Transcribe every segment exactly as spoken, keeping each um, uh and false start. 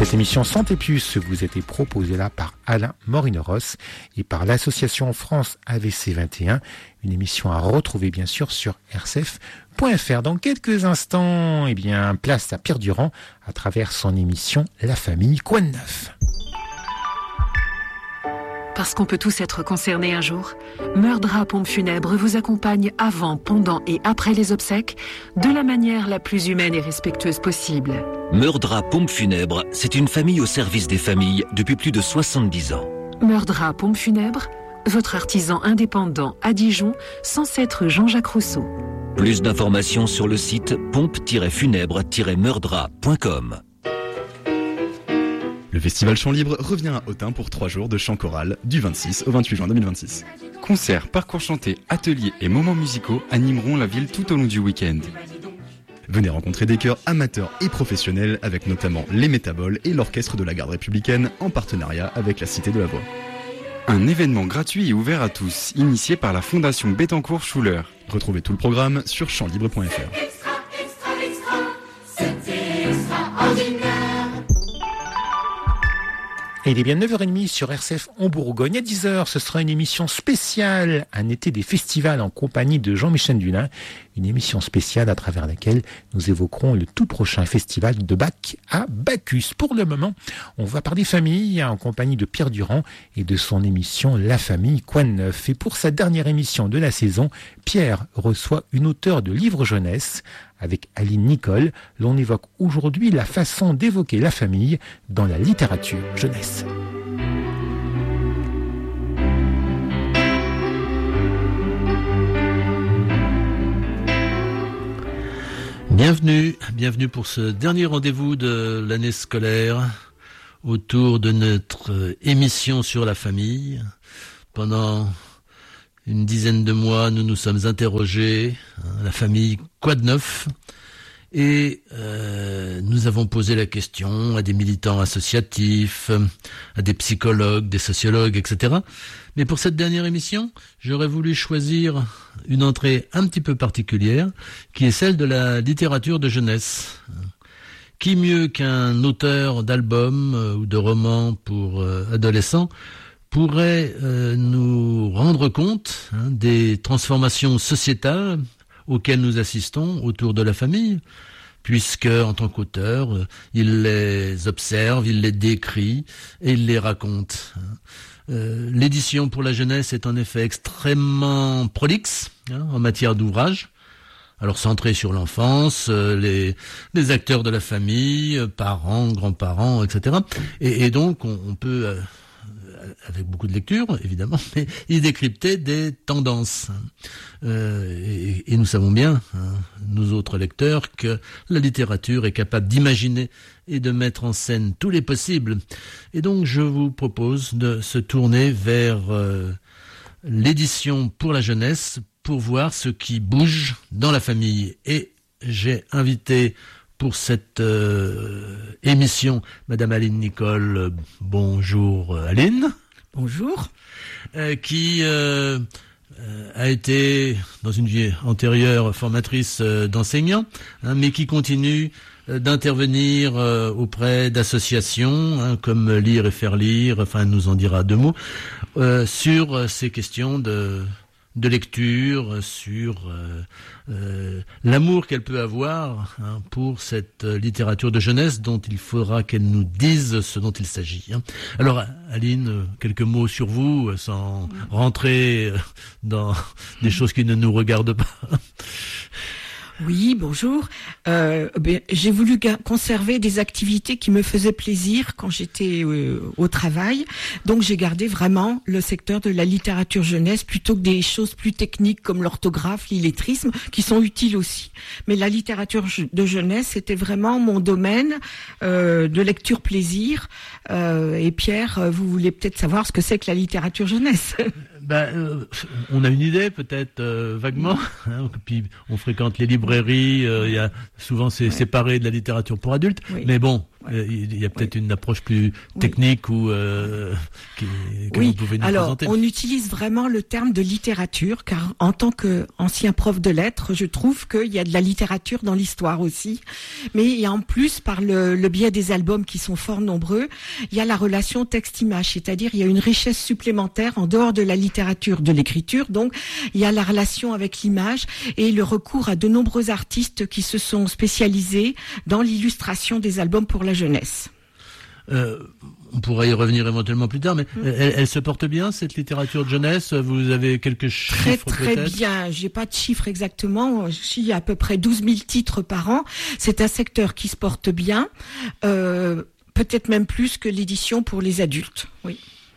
Cette émission Santé Plus vous a été proposée là par Alain Morineros et par l'association France A V C vingt et un, une émission à retrouver bien sûr sur R C F point F R. Dans quelques instants, eh bien, place à Pierre Durand à travers son émission La Famille, quoi de neuf? Parce qu'on peut tous être concernés un jour, Meurdra Pompes Funèbres vous accompagne avant, pendant et après les obsèques de la manière la plus humaine et respectueuse possible. Meurdra Pompes Funèbres, c'est une famille au service des familles depuis plus de soixante-dix ans. Meurdra Pompes Funèbres, votre artisan indépendant à Dijon, censé être Jean-Jacques Rousseau. Plus d'informations sur le site pompe funèbre meurdra point com. Le festival Chant Libre revient à Autun pour trois jours de chant choral du vingt-six au vingt-huit juin deux mille vingt-six. Concerts, parcours chantés, ateliers et moments musicaux animeront la ville tout au long du week-end. Venez rencontrer des chœurs amateurs et professionnels avec notamment les Métaboles et l'Orchestre de la Garde républicaine en partenariat avec la Cité de la Voix. Un événement gratuit et ouvert à tous, initié par la Fondation Bettencourt-Schuller. Retrouvez tout le programme sur chant libre point F R. Extra, extra, extra, c'était extraordinaire. Et il est bien neuf heures trente sur R C F en Bourgogne. À dix heures, ce sera une émission spéciale, un été des festivals en compagnie de Jean-Michel Dulin. Une émission spéciale à travers laquelle nous évoquerons le tout prochain festival de Bach à Bacchus. Pour le moment, on va parler famille en compagnie de Pierre Durand et de son émission La Famille, quoi de neuf. Et pour sa dernière émission de la saison, Pierre reçoit une auteure de livres jeunesse. Avec Aline Nicole, l'on évoque aujourd'hui la façon d'évoquer la famille dans la littérature jeunesse. Bienvenue, bienvenue pour ce dernier rendez-vous de l'année scolaire autour de notre émission sur la famille. Pendant une dizaine de mois, nous nous sommes interrogés, hein, la famille, quoi de neuf? Et euh, nous avons posé la question à des militants associatifs, à des psychologues, des sociologues, et cetera. Mais pour cette dernière émission, j'aurais voulu choisir une entrée un petit peu particulière, qui est celle de la littérature de jeunesse. Qui mieux qu'un auteur d'albums euh, ou de romans pour euh, adolescents pourrait euh, nous rendre compte hein, des transformations sociétales auxquelles nous assistons autour de la famille, puisque en tant qu'auteur, euh, il les observe, il les décrit et il les raconte. Euh, l'édition pour la jeunesse est en effet extrêmement prolixe hein, en matière d'ouvrage. Alors centré sur l'enfance, euh, les, les acteurs de la famille, euh, parents, grands-parents, et cetera. Et, et donc on, on peut... Euh, avec beaucoup de lecture, évidemment, mais il décryptait des tendances. Euh, et, et nous savons bien, hein, nous autres lecteurs, que la littérature est capable d'imaginer et de mettre en scène tous les possibles. Et donc, je vous propose de se tourner vers euh, l'édition pour la jeunesse pour voir ce qui bouge dans la famille. Et j'ai invité pour cette euh, émission Madame Aline Nicole. Bonjour Aline. Bonjour. Euh, qui euh, euh, a été dans une vie antérieure formatrice euh, d'enseignants, hein, mais qui continue euh, d'intervenir euh, auprès d'associations hein, comme Lire et Faire Lire, enfin elle nous en dira deux mots, euh, sur euh, ces questions de... de lecture, sur euh, euh, l'amour qu'elle peut avoir hein, pour cette euh, littérature de jeunesse dont il faudra qu'elle nous dise ce dont il s'agit. Hein. Alors, Aline, euh, quelques mots sur vous, euh, sans rentrer euh, dans des choses qui ne nous regardent pas. Oui, bonjour. Euh, ben, j'ai voulu ga- conserver des activités qui me faisaient plaisir quand j'étais euh, au travail. Donc j'ai gardé vraiment le secteur de la littérature jeunesse plutôt que des choses plus techniques comme l'orthographe, l'illettrisme, qui sont utiles aussi. Mais la littérature de jeunesse, c'était vraiment mon domaine euh, de lecture plaisir. Euh, et Pierre, vous voulez peut-être savoir ce que c'est que la littérature jeunesse. Ben, euh, on a une idée peut-être euh, vaguement. Hein, puis on fréquente les librairies. Il euh, y a souvent c'est ouais. séparé de la littérature pour adultes. Oui. Mais bon, Ouais. Il y a peut-être oui. une approche plus technique oui. ou euh, qui, que oui. vous pouvez nous Alors, présenter. On utilise vraiment le terme de littérature, car en tant qu'ancien prof de lettres, je trouve qu'il y a de la littérature dans l'histoire aussi. Mais il y a en plus, par le, le biais des albums qui sont fort nombreux, il y a la relation texte-image, c'est-à-dire il y a une richesse supplémentaire en dehors de la littérature, de l'écriture. Donc, il y a la relation avec l'image et le recours à de nombreux artistes qui se sont spécialisés dans l'illustration des albums pour la jeunesse. Euh, on pourrait y revenir éventuellement plus tard, mais mmh. elle, elle se porte bien, cette littérature de jeunesse? Vous avez quelques chiffres Très, très peut-être? bien. J'ai pas de chiffres exactement. Il y a à peu près douze mille titres par an. C'est un secteur qui se porte bien. Euh, peut-être même plus que l'édition pour les adultes. Oui.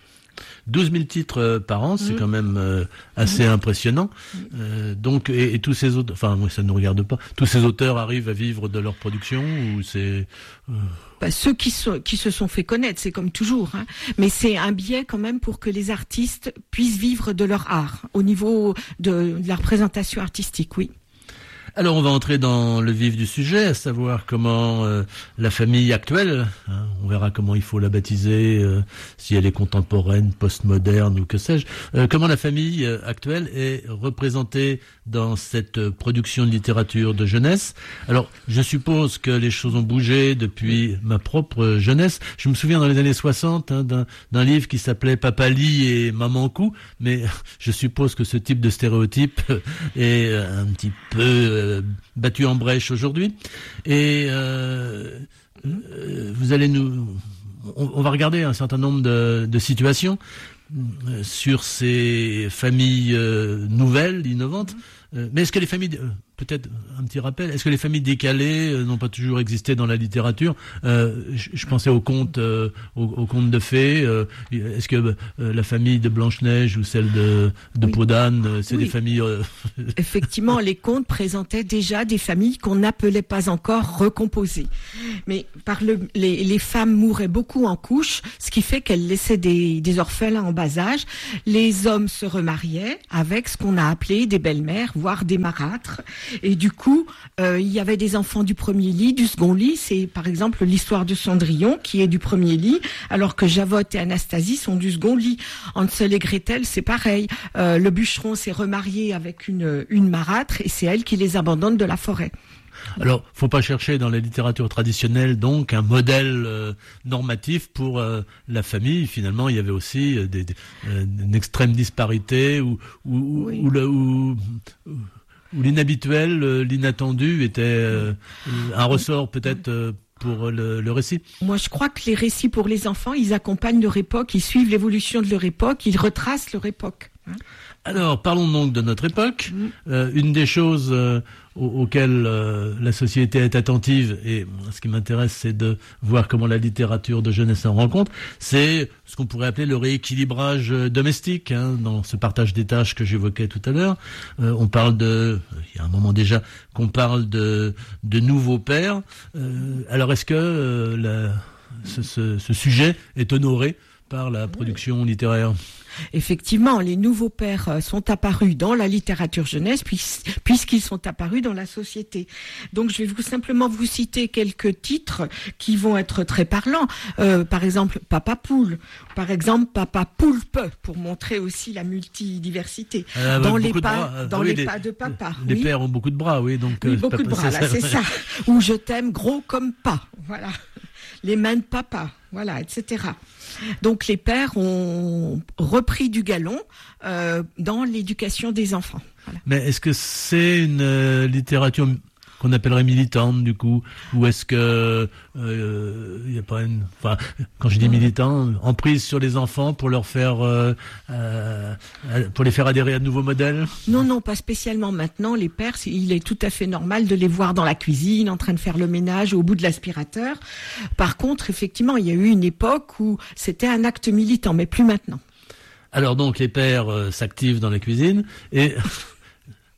douze mille titres par an, c'est mmh. quand même euh, assez mmh. impressionnant. Euh, donc, et, et tous ces auteurs, enfin, moi, ça ne nous regarde pas. Tous ces auteurs arrivent à vivre de leur production ou c'est euh... bah, ceux qui, so, qui se sont fait connaître, c'est comme toujours. Hein. Mais c'est un biais quand même pour que les artistes puissent vivre de leur art au niveau de, de la représentation artistique, oui. Alors on va entrer dans le vif du sujet, à savoir comment euh, la famille actuelle, hein, on verra comment il faut la baptiser, euh, si elle est contemporaine, postmoderne ou que sais-je, euh, comment la famille euh, actuelle est représentée dans cette euh, production de littérature de jeunesse. Alors je suppose que les choses ont bougé depuis ma propre jeunesse. Je me souviens dans les années soixante hein, d'un, d'un livre qui s'appelait Papa Lit et Maman Cou, mais je suppose que ce type de stéréotype est euh, un petit peu... Euh, battu en brèche aujourd'hui et euh, euh, vous allez nous on, on va regarder un certain nombre de, de situations euh, sur ces familles euh, nouvelles, innovantes, euh, mais est-ce que les familles euh, peut-être un petit rappel, est-ce que les familles décalées euh, n'ont pas toujours existé dans la littérature? euh, je, je pensais aux contes euh, aux, aux contes de fées. Euh, est-ce que euh, la famille de Blanche-Neige ou celle de, de oui. Peau d'âne, euh, c'est oui. des familles... Euh... Effectivement, les contes présentaient déjà des familles qu'on n'appelait pas encore recomposées. Mais par le, les, les femmes mouraient beaucoup en couches, ce qui fait qu'elles laissaient des, des orphelins en bas âge. Les hommes se remariaient avec ce qu'on a appelé des belles-mères, voire des marâtres. Et du coup, euh, il y avait des enfants du premier lit, du second lit. C'est par exemple l'histoire de Cendrillon qui est du premier lit, alors que Javotte et Anastasie sont du second lit. Hansel et Gretel, c'est pareil. Euh, le bûcheron s'est remarié avec une, une marâtre et c'est elle qui les abandonne de la forêt. Alors, faut pas chercher dans la littérature traditionnelle donc un modèle euh, normatif pour euh, la famille. Finalement, il y avait aussi euh, des, des, euh, une extrême disparité ou ou, oui. ou, le, ou, ou où l'inhabituel, l'inattendu était euh, un ressort peut-être euh, pour le, le récit. Moi, je crois que les récits pour les enfants, ils accompagnent leur époque, ils suivent l'évolution de leur époque, ils retracent leur époque. Hein. Alors, parlons donc de notre époque. Mmh. Euh, une des choses euh, auxquelles euh, la société est attentive, et ce qui m'intéresse, c'est de voir comment la littérature de jeunesse en rend compte, c'est ce qu'on pourrait appeler le rééquilibrage domestique, hein, dans ce partage des tâches que j'évoquais tout à l'heure. Euh, on parle de, il y a un moment déjà qu'on parle de, de nouveaux pères. Euh, alors, est-ce que euh, la, ce, ce, ce sujet est honoré par la production littéraire? Effectivement, les nouveaux pères sont apparus dans la littérature jeunesse puisqu'ils sont apparus dans la société. Donc, je vais vous simplement vous citer quelques titres qui vont être très parlants. Euh, par exemple, Papa Poule. Par exemple, Papa Poulpe, pour montrer aussi la multidiversité. Euh, dans les pas, bras, dans oui, les les pas de papa. Les oui. pères ont beaucoup de bras, oui. Donc, oui, euh, beaucoup de bras, là, c'est ça. Ou je t'aime gros comme pas. Voilà. Les mains de papa. Voilà, et cetera. Donc les pères ont repris du galon euh, dans l'éducation des enfants. Voilà. Mais est-ce que c'est une euh, littérature qu'on appellerait militante du coup, ou est-ce que il euh, y a pas une, enfin quand je dis militant, emprise sur les enfants pour leur faire, euh, euh, pour les faire adhérer à de nouveaux modèles? Non, non, pas spécialement. Maintenant, les pères, il est tout à fait normal de les voir dans la cuisine, en train de faire le ménage au bout de l'aspirateur. Par contre, effectivement, il y a eu une époque où c'était un acte militant, mais plus maintenant. Alors donc les pères euh, s'activent dans la cuisine et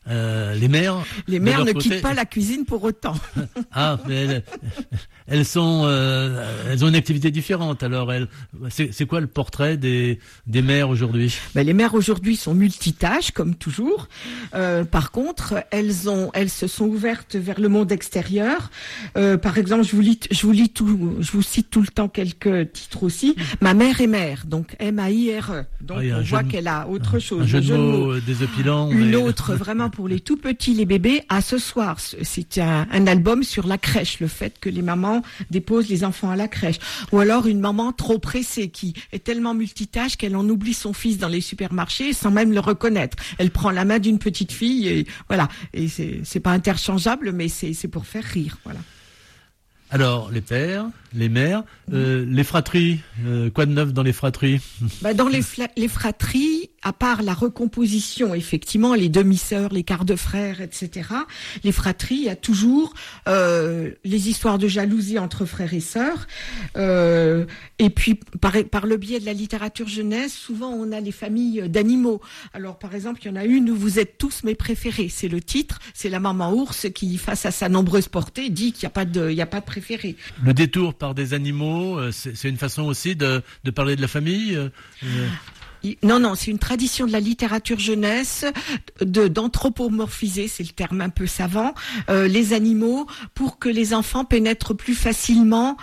Euh, les mères Les mères ne côté... quittent pas la cuisine pour autant. Ah, mais elles, elles sont, euh, elles ont une activité différente. Alors, elles, c'est, c'est quoi le portrait des des mères aujourd'hui? Ben, les mères aujourd'hui sont multitâches comme toujours. Euh, par contre, elles ont, elles se sont ouvertes vers le monde extérieur. Euh, par exemple, je vous lis, je vous lis tout, je vous cite tout le temps quelques titres aussi. Ma mère est mère, donc M A I R E. Donc ah, on voit de... qu'elle a autre chose. Un jeu de mots, mots. désopilant. Une mais... autre vraiment pour les tout petits, les bébés. À ce soir, c'est un, un album sur la crèche, le fait que les mamans déposent les enfants à la crèche. Ou alors une maman trop pressée qui est tellement multitâche qu'elle en oublie son fils dans les supermarchés sans même le reconnaître. Elle prend la main d'une petite fille et voilà. Et c'est, c'est pas interchangeable, mais c'est, c'est pour faire rire. Voilà. Alors, les pères, les mères, euh, les fratries, euh, quoi de neuf dans les fratries? Bah dans les, fla- les fratries, à part la recomposition, effectivement, les demi-sœurs, les quarts de frères, et cetera, les fratries, il y a toujours euh, les histoires de jalousie entre frères et sœurs. Euh, et puis, par, par le biais de la littérature jeunesse, souvent on a les familles d'animaux. Alors, par exemple, il y en a une où vous êtes tous mes préférés. C'est le titre, c'est la maman ours qui, face à sa nombreuse portée, dit qu'il n'y a pas de, il y a pas de préféré. Le détour par des animaux, c'est, c'est une façon aussi de, de parler de la famille euh... Non, non, c'est une tradition de la littérature jeunesse de, d'anthropomorphiser, c'est le terme un peu savant, euh, les animaux pour que les enfants pénètrent plus facilement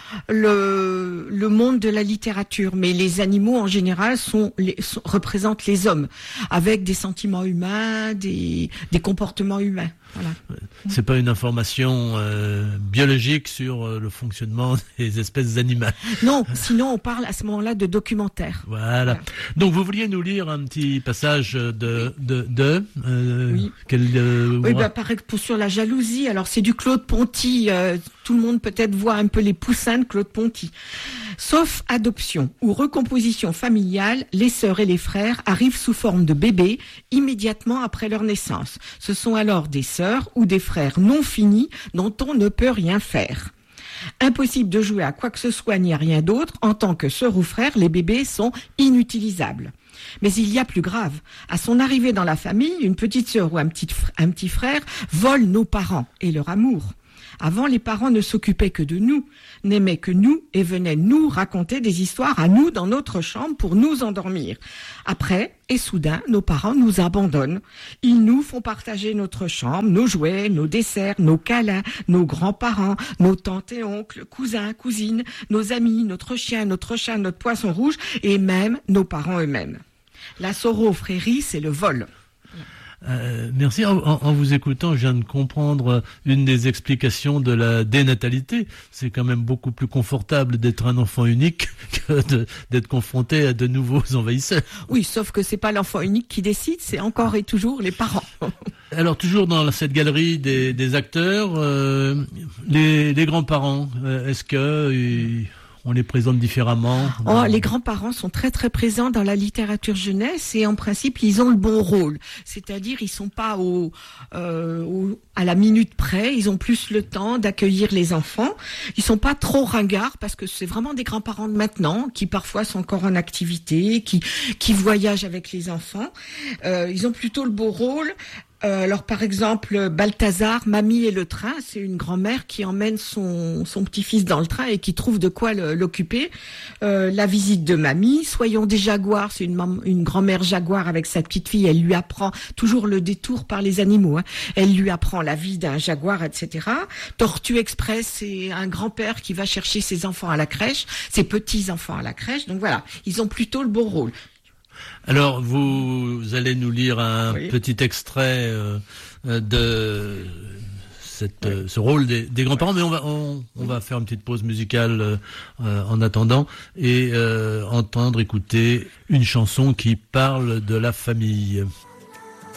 le, le monde de la littérature. Mais les animaux, en général, sont, les, sont, représentent les hommes, avec des sentiments humains, des, des comportements humains. Voilà. C'est pas une information euh, biologique sur euh, le fonctionnement des espèces animales. Non, sinon on parle à ce moment-là de documentaire. Voilà. Voilà. Donc vous vouliez nous lire un petit passage de de de euh, oui. Quel, euh, oui, bah pareil pour sur la jalousie. Alors c'est du Claude Ponty. Euh, tout le monde peut-être voit un peu les poussins de Claude Ponty. Sauf adoption ou recomposition familiale, les sœurs et les frères arrivent sous forme de bébés immédiatement après leur naissance. Ce sont alors des sœurs ou des frères non finis dont on ne peut rien faire. Impossible de jouer à quoi que ce soit ni à rien d'autre. En tant que sœur ou frère, les bébés sont inutilisables. Mais il y a plus grave. À son arrivée dans la famille, une petite sœur ou un petit, un petit frère vole nos parents et leur amour. Avant, les parents ne s'occupaient que de nous, n'aimaient que nous et venaient nous raconter des histoires à nous dans notre chambre pour nous endormir. Après, et soudain, nos parents nous abandonnent. Ils nous font partager notre chambre, nos jouets, nos desserts, nos câlins, nos grands-parents, nos tantes et oncles, cousins, cousines, nos amis, notre chien, notre chat, notre poisson rouge et même nos parents eux-mêmes. La sorofrérie, c'est le vol. Euh, merci. En, en, en vous écoutant, je viens de comprendre une des explications de la dénatalité. C'est quand même beaucoup plus confortable d'être un enfant unique que de, d'être confronté à de nouveaux envahisseurs. Oui, sauf que c'est pas l'enfant unique qui décide, c'est encore et toujours les parents. Alors toujours dans cette galerie des, des acteurs, euh, les, les grands-parents, euh, est-ce que euh, on les présente différemment? Oh, les grands-parents sont très très présents dans la littérature jeunesse et en principe ils ont le bon rôle, c'est-à-dire ils sont pas au, euh, au à la minute près, ils ont plus le temps d'accueillir les enfants, ils sont pas trop ringards parce que c'est vraiment des grands-parents de maintenant qui parfois sont encore en activité, qui qui voyagent avec les enfants, euh, ils ont plutôt le beau rôle. Euh, alors par exemple, Balthazar, Mamie et le train, c'est une grand-mère qui emmène son, son petit-fils dans le train et qui trouve de quoi le, l'occuper. Euh, la visite de Mamie, Soyons des jaguars, c'est une, mam- une grand-mère jaguar avec sa petite-fille, elle lui apprend toujours le détour par les animaux, hein. Elle lui apprend la vie d'un jaguar, et cetera. Tortue Express, c'est un grand-père qui va chercher ses enfants à la crèche, ses petits-enfants à la crèche, donc voilà, ils ont plutôt le bon rôle. Alors, vous allez nous lire un oui. petit extrait euh, de cette, oui. euh, ce rôle des, des grands-parents, oui. mais on va, on, on va faire une petite pause musicale euh, en attendant et euh, entendre, écouter une chanson qui parle de la famille.